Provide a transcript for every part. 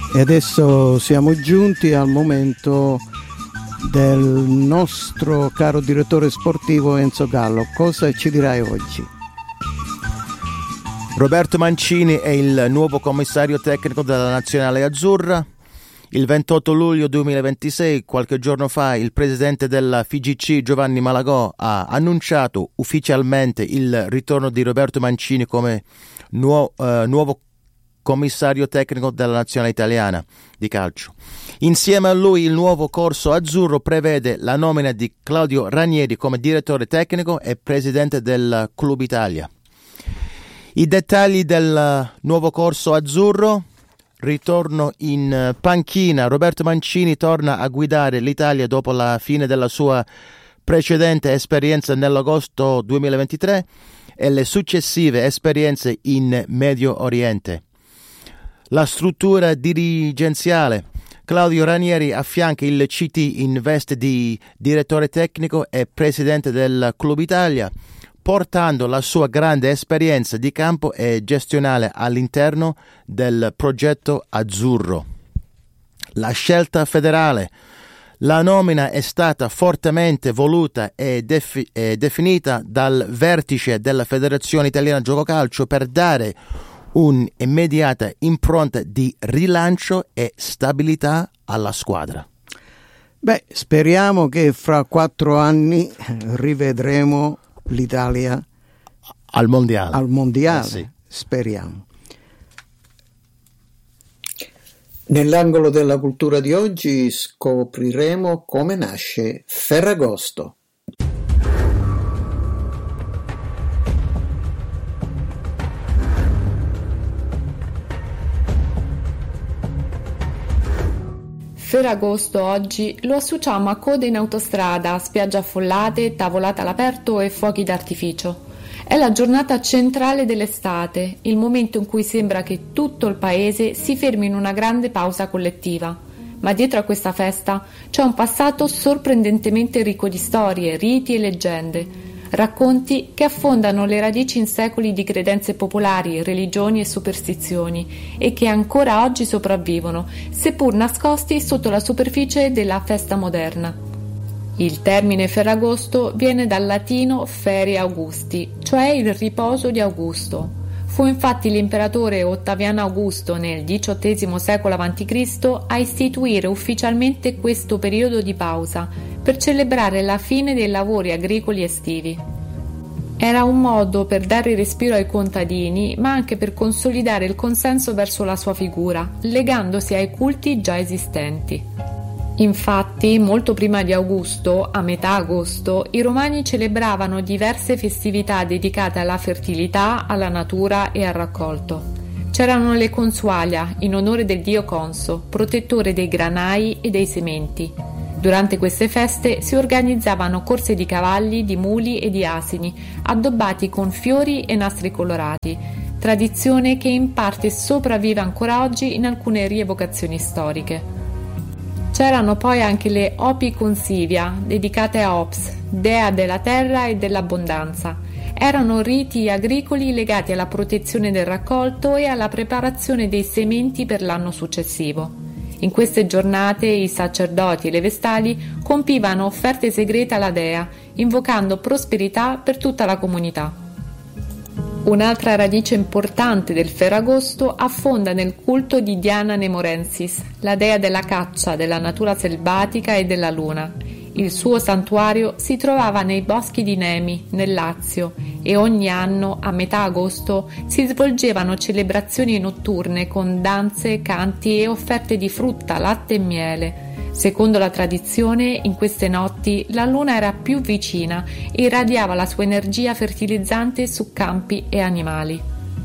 E adesso siamo giunti al momento del nostro caro direttore sportivo Enzo Gallo. Cosa ci dirai oggi? Roberto Mancini è il nuovo commissario tecnico della Nazionale Azzurra. Il 28 luglio 2026, qualche giorno fa, il presidente della FIGC Giovanni Malagò ha annunciato ufficialmente il ritorno di Roberto Mancini come nuovo commissario tecnico della nazionale italiana di calcio. Insieme a lui il nuovo corso azzurro prevede la nomina di Claudio Ranieri come direttore tecnico e presidente del Club Italia. I dettagli del nuovo corso azzurro: ritorno in panchina. Roberto Mancini torna a guidare l'Italia dopo la fine della sua precedente esperienza nell'agosto 2023 e le successive esperienze in Medio Oriente. La struttura dirigenziale: Claudio Ranieri affianca il CT in veste di direttore tecnico e presidente del Club Italia, portando la sua grande esperienza di campo e gestionale all'interno del progetto azzurro. La scelta federale: la nomina è stata fortemente voluta e definita dal vertice della Federazione Italiana Gioco Calcio per dare un'immediata impronta di rilancio e stabilità alla squadra. Beh, speriamo che fra 4 anni rivedremo l'Italia al mondiale. Sì. Speriamo. Nell'angolo della cultura di oggi scopriremo come nasce Ferragosto. Ferragosto oggi lo associamo a code in autostrada, spiagge affollate, tavolate all'aperto e fuochi d'artificio. È la giornata centrale dell'estate, il momento in cui sembra che tutto il paese si fermi in una grande pausa collettiva. Ma dietro a questa festa c'è un passato sorprendentemente ricco di storie, riti e leggende. Racconti che affondano le radici in secoli di credenze popolari, religioni e superstizioni e che ancora oggi sopravvivono, seppur nascosti sotto la superficie della festa moderna. Il termine Ferragosto viene dal latino Ferie Augusti, cioè il riposo di Augusto. Fu infatti l'imperatore Ottaviano Augusto nel XVIII secolo a.C. a istituire ufficialmente questo periodo di pausa per celebrare la fine dei lavori agricoli estivi. Era un modo per dare respiro ai contadini, ma anche per consolidare il consenso verso la sua figura, legandosi ai culti già esistenti. Infatti, molto prima di Augusto, a metà agosto, i romani celebravano diverse festività dedicate alla fertilità, alla natura e al raccolto. C'erano le consualia, in onore del dio Conso, protettore dei granai e dei sementi. Durante queste feste si organizzavano corse di cavalli, di muli e di asini, addobbati con fiori e nastri colorati, tradizione che in parte sopravvive ancora oggi in alcune rievocazioni storiche. C'erano poi anche le Opi Consivia, dedicate a Ops, dea della terra e dell'abbondanza. Erano riti agricoli legati alla protezione del raccolto e alla preparazione dei sementi per l'anno successivo. In queste giornate i sacerdoti e le vestali compivano offerte segrete alla dea, invocando prosperità per tutta la comunità. Un'altra radice importante del Ferragosto affonda nel culto di Diana Nemorensis, la dea della caccia, della natura selvatica e della luna. Il suo santuario si trovava nei boschi di Nemi, nel Lazio, e ogni anno, a metà agosto, si svolgevano celebrazioni notturne con danze, canti e offerte di frutta, latte e miele. Secondo la tradizione, in queste notti la luna era più vicina e irradiava la sua energia fertilizzante su campi e animali.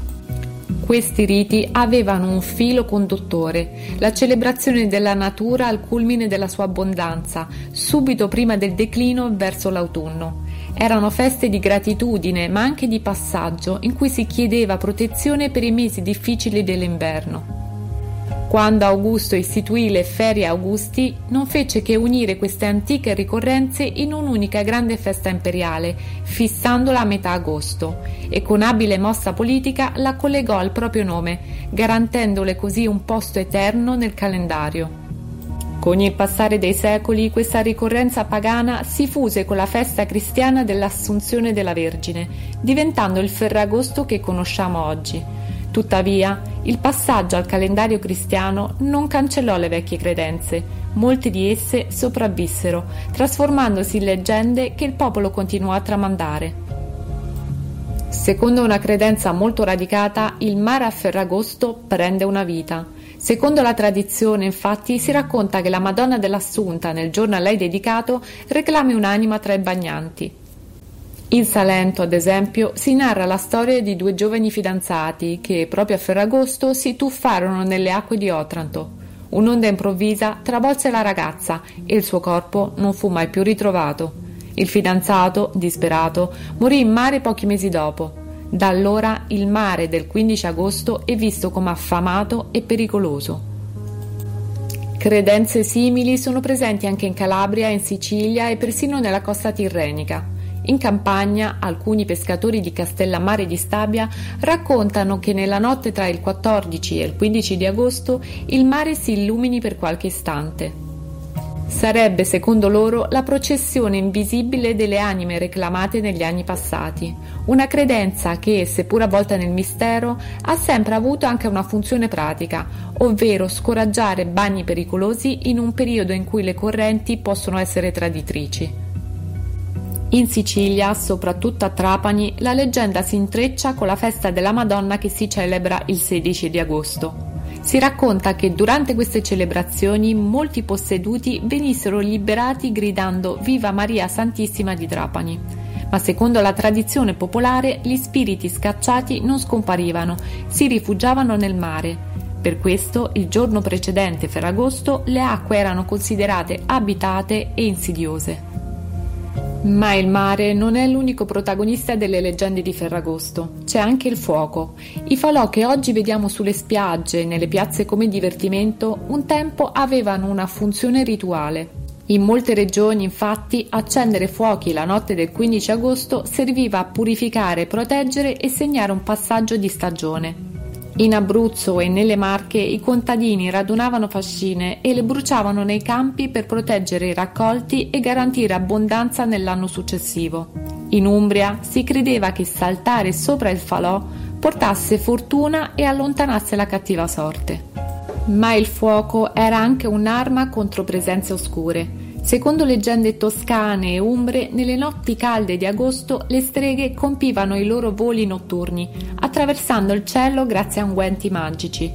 Questi riti avevano un filo conduttore, la celebrazione della natura al culmine della sua abbondanza, subito prima del declino verso l'autunno. Erano feste di gratitudine, ma anche di passaggio, in cui si chiedeva protezione per i mesi difficili dell'inverno. Quando Augusto istituì le ferie augusti, non fece che unire queste antiche ricorrenze in un'unica grande festa imperiale, fissandola a metà agosto, e con abile mossa politica la collegò al proprio nome, garantendole così un posto eterno nel calendario. Con il passare dei secoli questa ricorrenza pagana si fuse con la festa cristiana dell'Assunzione della Vergine, diventando il Ferragosto che conosciamo oggi. Tuttavia, il passaggio al calendario cristiano non cancellò le vecchie credenze. Molte di esse sopravvissero, trasformandosi in leggende che il popolo continuò a tramandare. Secondo una credenza molto radicata, il mare a Ferragosto prende una vita. Secondo la tradizione, infatti, si racconta che la Madonna dell'Assunta, nel giorno a lei dedicato, reclami un'anima tra i bagnanti. In Salento, ad esempio, si narra la storia di 2 giovani fidanzati che, proprio a Ferragosto, si tuffarono nelle acque di Otranto. Un'onda improvvisa travolse la ragazza e il suo corpo non fu mai più ritrovato. Il fidanzato, disperato, morì in mare pochi mesi dopo. Da allora il mare del 15 agosto è visto come affamato e pericoloso. Credenze simili sono presenti anche in Calabria, in Sicilia e persino nella costa tirrenica. In Campania, alcuni pescatori di Castellammare di Stabia raccontano che nella notte tra il 14 e il 15 di agosto il mare si illumini per qualche istante. Sarebbe, secondo loro, la processione invisibile delle anime reclamate negli anni passati, una credenza che, seppur avvolta nel mistero, ha sempre avuto anche una funzione pratica, ovvero scoraggiare bagni pericolosi in un periodo in cui le correnti possono essere traditrici. In Sicilia, soprattutto a Trapani, la leggenda si intreccia con la festa della Madonna che si celebra il 16 di agosto. Si racconta che durante queste celebrazioni molti posseduti venissero liberati gridando «Viva Maria Santissima di Trapani». Ma secondo la tradizione popolare gli spiriti scacciati non scomparivano, si rifugiavano nel mare. Per questo, il giorno precedente Ferragosto, le acque erano considerate abitate e insidiose. Ma il mare non è l'unico protagonista delle leggende di Ferragosto, c'è anche il fuoco. I falò che oggi vediamo sulle spiagge e nelle piazze come divertimento, un tempo avevano una funzione rituale. In molte regioni, infatti, accendere fuochi la notte del 15 agosto serviva a purificare, proteggere e segnare un passaggio di stagione. In Abruzzo e nelle Marche i contadini radunavano fascine e le bruciavano nei campi per proteggere i raccolti e garantire abbondanza nell'anno successivo. In Umbria si credeva che saltare sopra il falò portasse fortuna e allontanasse la cattiva sorte. Ma il fuoco era anche un'arma contro presenze oscure. Secondo leggende toscane e umbre, nelle notti calde di agosto le streghe compivano i loro voli notturni, attraversando il cielo grazie a unguenti magici.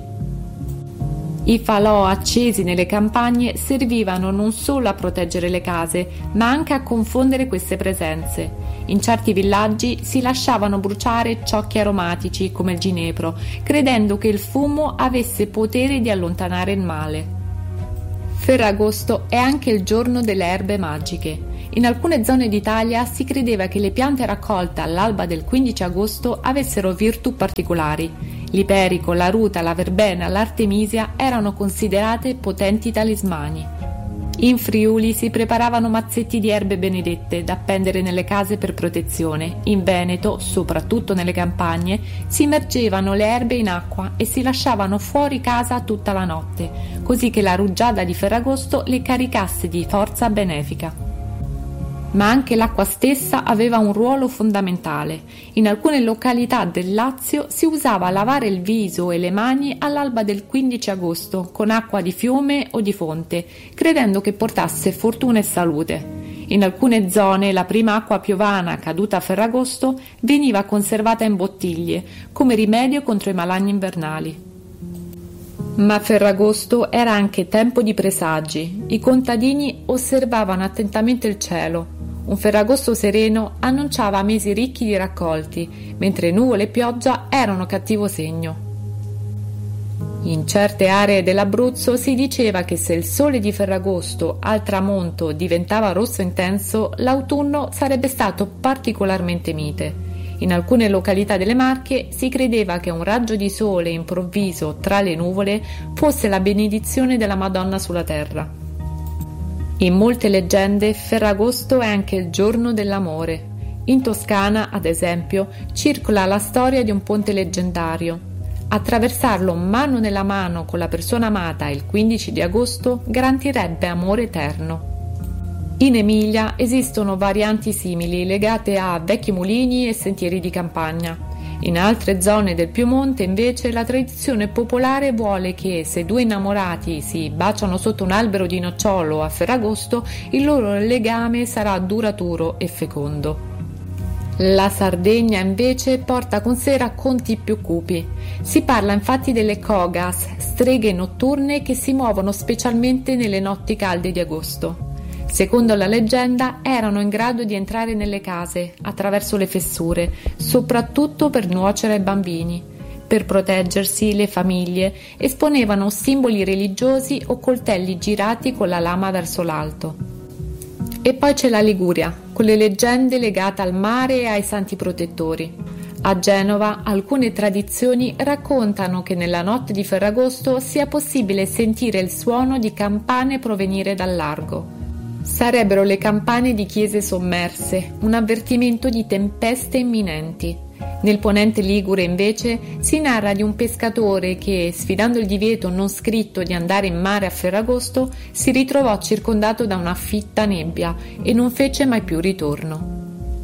I falò accesi nelle campagne servivano non solo a proteggere le case, ma anche a confondere queste presenze. In certi villaggi si lasciavano bruciare ciocchi aromatici come il ginepro, credendo che il fumo avesse potere di allontanare il male. Ferragosto è anche il giorno delle erbe magiche. In alcune zone d'Italia si credeva che le piante raccolte all'alba del 15 agosto avessero virtù particolari. L'iperico, la ruta, la verbena, l'artemisia erano considerate potenti talismani. In Friuli si preparavano mazzetti di erbe benedette da appendere nelle case per protezione. In Veneto, soprattutto nelle campagne, si immergevano le erbe in acqua e si lasciavano fuori casa tutta la notte, così che la rugiada di Ferragosto le caricasse di forza benefica. Ma anche l'acqua stessa aveva un ruolo fondamentale. In alcune località del Lazio si usava lavare il viso e le mani all'alba del 15 agosto con acqua di fiume o di fonte, credendo che portasse fortuna e salute. In alcune zone la prima acqua piovana caduta a Ferragosto veniva conservata in bottiglie come rimedio contro i malanni invernali. Ma Ferragosto era anche tempo di presagi. I contadini osservavano attentamente il cielo. Un Ferragosto sereno annunciava mesi ricchi di raccolti, mentre nuvole e pioggia erano cattivo segno. In certe aree dell'Abruzzo si diceva che se il sole di Ferragosto al tramonto diventava rosso intenso, l'autunno sarebbe stato particolarmente mite. In alcune località delle Marche si credeva che un raggio di sole improvviso tra le nuvole fosse la benedizione della Madonna sulla terra. In molte leggende Ferragosto è anche il giorno dell'amore. In Toscana, ad esempio, circola la storia di un ponte leggendario. Attraversarlo mano nella mano con la persona amata il 15 di agosto garantirebbe amore eterno. In Emilia esistono varianti simili legate a vecchi mulini e sentieri di campagna. In altre zone del Piemonte invece la tradizione popolare vuole che se due innamorati si baciano sotto un albero di nocciolo a Ferragosto il loro legame sarà duraturo e fecondo. La Sardegna invece porta con sé racconti più cupi. Si parla infatti delle cogas, streghe notturne che si muovono specialmente nelle notti calde di agosto. Secondo la leggenda erano in grado di entrare nelle case attraverso le fessure, soprattutto per nuocere ai bambini. Per proteggersi le famiglie esponevano simboli religiosi o coltelli girati con la lama verso l'alto. E poi c'è la Liguria, con le leggende legate al mare e ai santi protettori. A Genova alcune tradizioni raccontano che nella notte di Ferragosto sia possibile sentire il suono di campane provenire dal largo. Sarebbero le campane di chiese sommerse, un avvertimento di tempeste imminenti. Nel ponente ligure invece si narra di un pescatore che, sfidando il divieto non scritto di andare in mare a Ferragosto, si ritrovò circondato da una fitta nebbia e non fece mai più ritorno.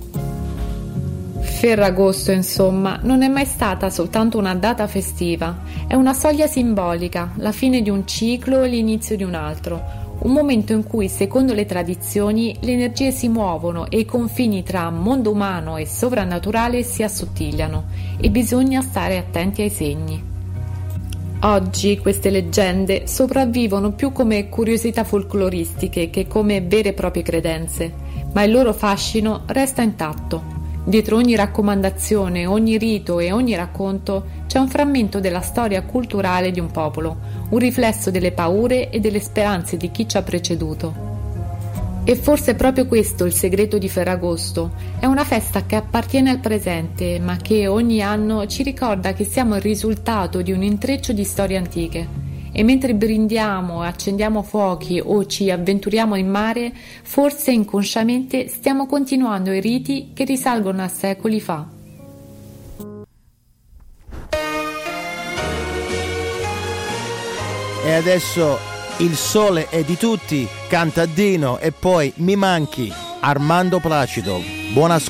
Ferragosto, insomma, non è mai stata soltanto una data festiva, è una soglia simbolica, la fine di un ciclo e l'inizio di un altro. Un momento in cui, secondo le tradizioni, le energie si muovono e i confini tra mondo umano e sovrannaturale si assottigliano e bisogna stare attenti ai segni. Oggi queste leggende sopravvivono più come curiosità folcloristiche che come vere e proprie credenze, ma il loro fascino resta intatto. Dietro ogni raccomandazione, ogni rito e ogni racconto c'è un frammento della storia culturale di un popolo, un riflesso delle paure e delle speranze di chi ci ha preceduto. E forse è proprio questo il segreto di Ferragosto. È una festa che appartiene al presente, ma che ogni anno ci ricorda che siamo il risultato di un intreccio di storie antiche. E mentre brindiamo, accendiamo fuochi o ci avventuriamo in mare, forse inconsciamente stiamo continuando i riti che risalgono a secoli fa. E adesso Il sole è di tutti, canta Dino e poi Mi manchi, Armando Placido. Buon ascolto.